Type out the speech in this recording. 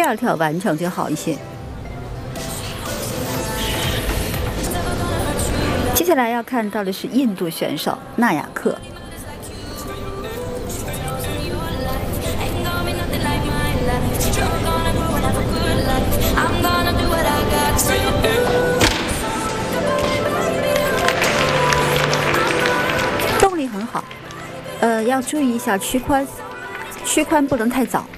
二跳完成就好一些。接下来要看到的是印度选手纳雅克。动力很好，要注意一下屈髋不能太早。